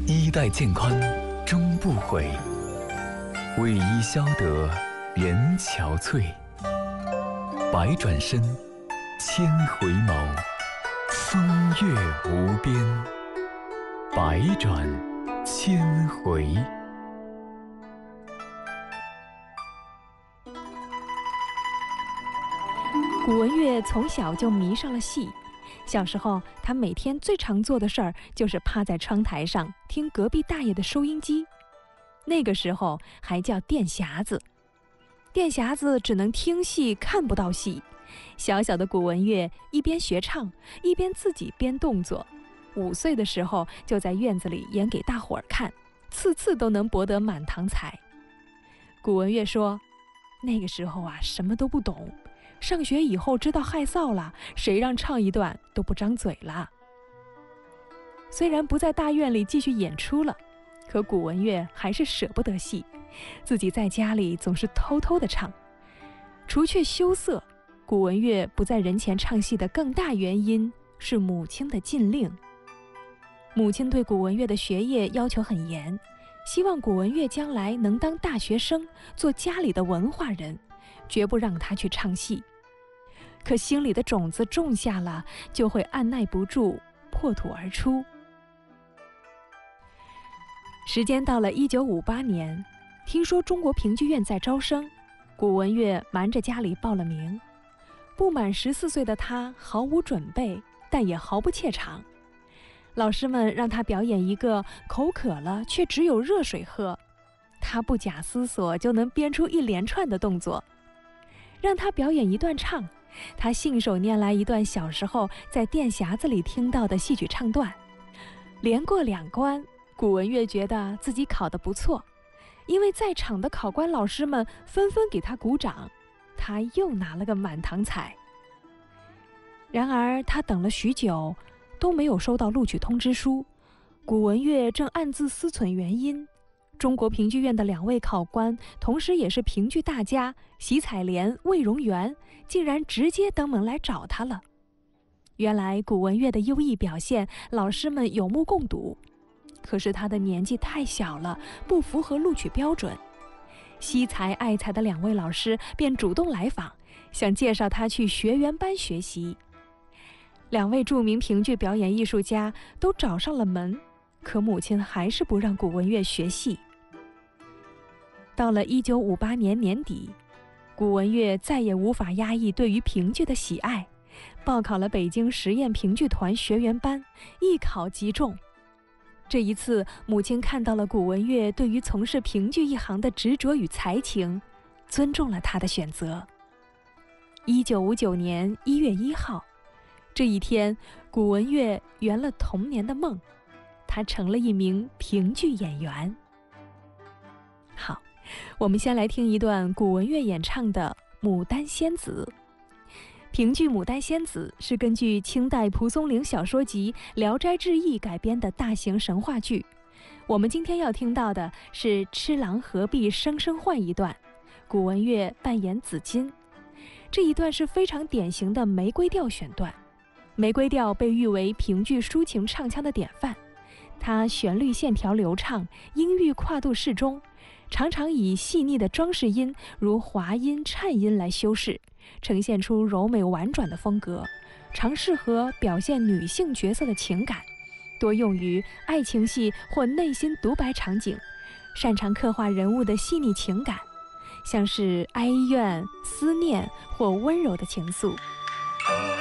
衣带渐宽终不悔，为伊消得人憔悴。百转身，千回眸，风月无边。百转千回。 古文月从小就迷上了戏。小时候，他每天最常做的事儿就是趴在窗台上听隔壁大爷的收音机。那个时候还叫电匣子。电匣子只能听戏，看不到戏。小小的古文月一边学唱，一边自己编动作。5岁的时候就在院子里演给大伙儿看，次次都能博得满堂彩。古文月说，那个时候啊，什么都不懂。上学以后知道害臊了，谁让唱一段都不张嘴了。虽然不在大院里继续演出了，可古文月还是舍不得戏，自己在家里总是偷偷地唱。除却羞涩，古文月不在人前唱戏的更大原因是母亲的禁令。母亲对古文月的学业要求很严，希望古文月将来能当大学生，做家里的文化人，绝不让他去唱戏。可心里的种子种下了，就会按耐不住，破土而出。时间到了1958年，听说中国评剧院在招生，古文月瞒着家里报了名。不满14岁的他毫无准备，但也毫不怯场。老师们让他表演一个口渴了却只有热水喝，他不假思索就能编出一连串的动作。让他表演一段唱，他信手拈来一段小时候在电匣子里听到的戏曲唱段。连过2关，古文月觉得自己考得不错，因为在场的考官老师们纷纷给他鼓掌，他又拿了个满堂彩。然而他等了许久都没有收到录取通知书，古文月正暗自思忖原因。中国评剧院的2位考官，同时也是评剧大家席采莲、魏荣元，竟然直接登门来找他了。原来古文月的优异表现，老师们有目共睹，可是他的年纪太小了，不符合录取标准。惜才爱才的2位老师便主动来访，想介绍他去学员班学习。2位著名评剧表演艺术家都找上了门，可母亲还是不让古文月学戏。到了1958年年底，古文月再也无法压抑对于评剧的喜爱，报考了北京实验评剧团学员班，一考即中。这一次，母亲看到了古文月对于从事评剧一行的执着与才情，尊重了他的选择。1959年1月1号，这一天，古文月圆了童年的梦，他成了一名评剧演员。好，我们先来听一段古文月演唱的《牡丹仙子》。评剧《牡丹仙子》是根据清代蒲松龄小说集《聊斋志异》改编的大型神话剧。我们今天要听到的是痴郎何必声声唤一段，古文月扮演紫金。这一段是非常典型的玫瑰调选段。玫瑰调被誉为评剧抒情唱腔的典范，它旋律线条流畅，音域跨度适中，常常以细腻的装饰音如滑音、颤音来修饰，呈现出柔美婉转的风格，常适合表现女性角色的情感，多用于爱情戏或内心独白场景，擅长刻画人物的细腻情感，像是哀怨、思念或温柔的情愫。